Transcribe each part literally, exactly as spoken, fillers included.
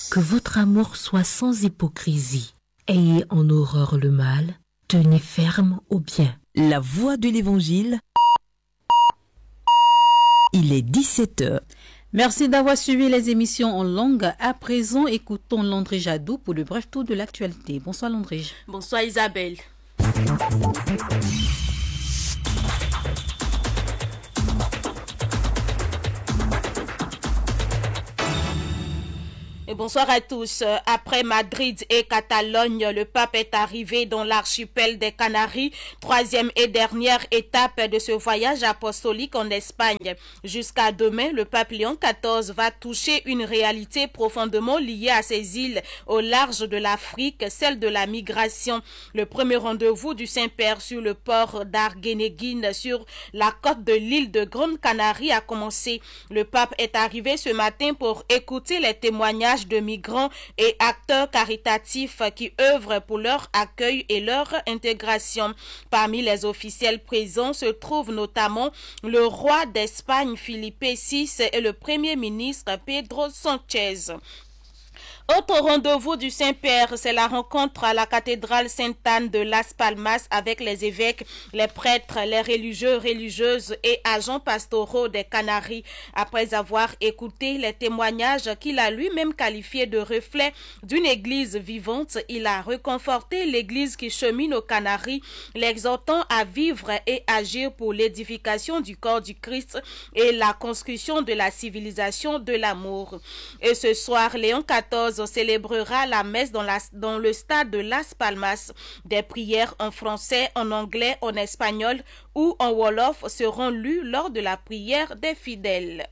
Que votre amour soit sans hypocrisie. Ayez en horreur le mal, tenez ferme au bien. La voix de l'Évangile. Il est dix-sept heures. Merci d'avoir suivi les émissions en langue. À présent, écoutons Landry Jadot pour le bref tour de l'actualité. Bonsoir Landry. Bonsoir Isabelle. Et bonsoir à tous. Après Madrid et Catalogne, le pape est arrivé dans l'archipel des Canaries, troisième et dernière étape de ce voyage apostolique en Espagne. Jusqu'à demain, le pape Léon quatorze va toucher une réalité profondément liée à ces îles au large de l'Afrique, celle de la migration. Le premier rendez-vous du Saint-Père sur le port d'Argueneguín, sur la côte de l'île de Grande Canarie, a commencé. Le pape est arrivé ce matin pour écouter les témoignages de migrants et acteurs caritatifs qui œuvrent pour leur accueil et leur intégration. Parmi les officiels présents se trouvent notamment le roi d'Espagne Philippe six et le premier ministre Pedro Sánchez. Autre rendez-vous du Saint-Père, c'est la rencontre à la cathédrale Sainte-Anne de Las Palmas avec les évêques, les prêtres, les religieux, religieuses et agents pastoraux des Canaries. Après avoir écouté les témoignages qu'il a lui-même qualifiés de reflets d'une église vivante, il a réconforté l'église qui chemine aux Canaries, l'exhortant à vivre et agir pour l'édification du corps du Christ et la construction de la civilisation de l'amour. Et ce soir, Léon quatorze célébrera la messe dans, la, dans le stade de Las Palmas. Des prières en français, en anglais, en espagnol ou en wolof seront lues lors de la prière des fidèles.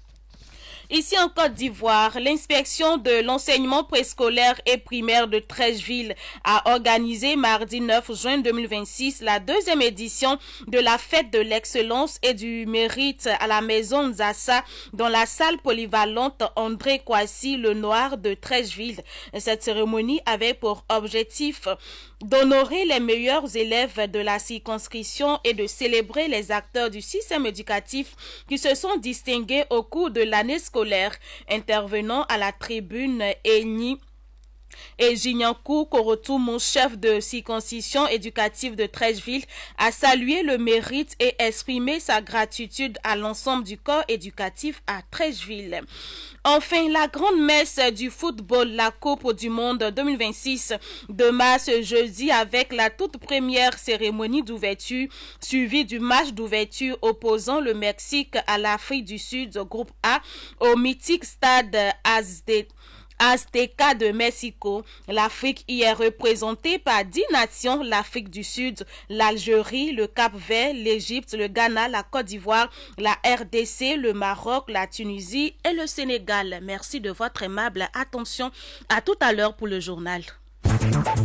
Ici en Côte d'Ivoire, l'inspection de l'enseignement préscolaire et primaire de Treichville a organisé mardi neuf juin deux mille vingt-six la deuxième édition de la fête de l'excellence et du mérite à la maison Nzassa dans la salle polyvalente André Kwasi Le Noir de Treichville. Cette cérémonie avait pour objectif d'honorer les meilleurs élèves de la circonscription et de célébrer les acteurs du système éducatif qui se sont distingués au cours de l'année scolaire. Intervenant à la tribune, Eni et Ginyankou Korotou, mon chef de circonscription éducative de Treichville, a salué le mérite et exprimé sa gratitude à l'ensemble du corps éducatif à Treichville. Enfin, la grande messe du football, la Coupe du Monde deux mille vingt-six, demain ce jeudi avec la toute première cérémonie d'ouverture, suivie du match d'ouverture opposant le Mexique à l'Afrique du Sud, groupe A, au mythique stade Azteca. Azteca de Mexico. L'Afrique y est représentée par dix nations, l'Afrique du Sud, l'Algérie, le Cap-Vert, l'Égypte, le Ghana, la Côte d'Ivoire, la R D C, le Maroc, la Tunisie et le Sénégal. Merci de votre aimable attention. À tout à l'heure pour le journal.